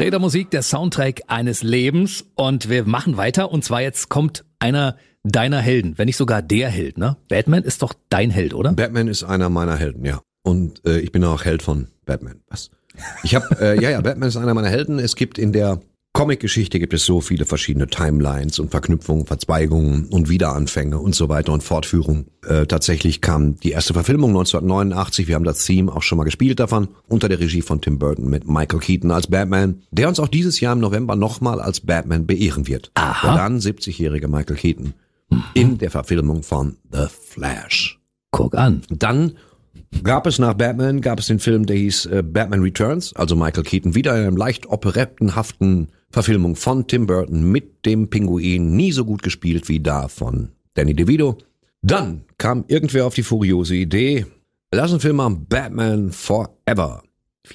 Rädermusik, der Soundtrack eines Lebens. Und wir machen weiter. Und zwar jetzt kommt einer deiner Helden, wenn nicht sogar der Held, ne? Batman ist doch dein Held, oder? Batman ist einer meiner Helden, ja. Und ich bin auch Held von Batman. Was? Ich habe, Batman ist einer meiner Helden. Es gibt in der Comic-Geschichte gibt es so viele verschiedene Timelines und Verknüpfungen, Verzweigungen und Wiederanfänge und so weiter und Fortführungen. Tatsächlich kam die erste Verfilmung 1989, wir haben das Theme auch schon mal gespielt davon, unter der Regie von Tim Burton mit Michael Keaton als Batman, der uns auch dieses Jahr im November nochmal als Batman beehren wird. Aha. Der dann 70-jährige Michael Keaton in der Verfilmung von The Flash. Guck an. Dann gab es den Film, der hieß Batman Returns, also Michael Keaton wieder in einem leicht operettenhaften Verfilmung von Tim Burton mit dem Pinguin, nie so gut gespielt wie da von Danny DeVito. Dann kam irgendwer auf die furiose Idee, lass einen Film machen, Batman Forever.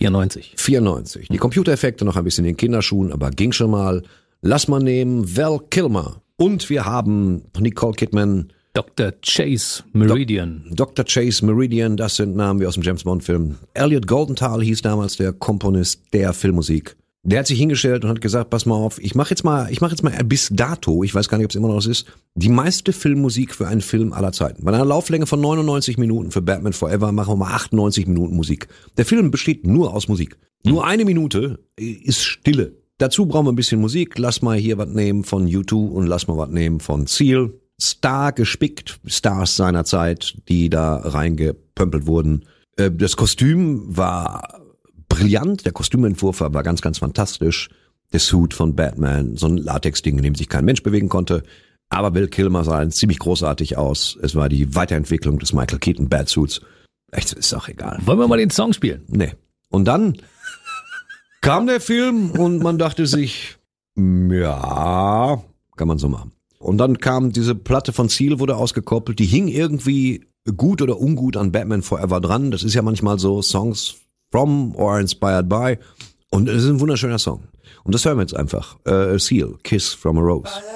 94. Die Computereffekte noch ein bisschen in den Kinderschuhen, aber ging schon mal. Lass mal nehmen Val Kilmer. Und wir haben Nicole Kidman, Dr. Chase Meridian. Dr. Chase Meridian, das sind Namen wie aus dem James Bond Film. Elliot Goldenthal hieß damals der Komponist der Filmmusik. Der hat sich hingestellt und hat gesagt, pass mal auf, ich mach jetzt mal bis dato, ich weiß gar nicht, ob es immer noch so ist, die meiste Filmmusik für einen Film aller Zeiten. Bei einer Lauflänge von 99 Minuten für Batman Forever machen wir mal 98 Minuten Musik. Der Film besteht nur aus Musik. Nur eine Minute ist Stille. Dazu brauchen wir ein bisschen Musik. Lass mal hier was nehmen von U2 und lass mal was nehmen von Seal. Star gespickt, Stars seiner Zeit, die da reingepömpelt wurden. Das Kostüm war brillant, der Kostümentwurf war ganz, ganz fantastisch. Der Suit von Batman, so ein Latex-Ding, in dem sich kein Mensch bewegen konnte. Aber Val Kilmer sah ziemlich großartig aus. Es war die Weiterentwicklung des Michael Keaton Batsuits. Echt, ist auch egal. Wollen wir mal den Song spielen? Nee. Und dann kam der Film und man dachte sich, ja, kann man so machen. Und dann kam diese Platte von Seal, wurde ausgekoppelt, die hing irgendwie gut oder ungut an Batman Forever dran. Das ist ja manchmal so, Songs from or inspired by. Und es ist ein wunderschöner Song. Und das hören wir jetzt einfach. Seal, Kiss from a Rose.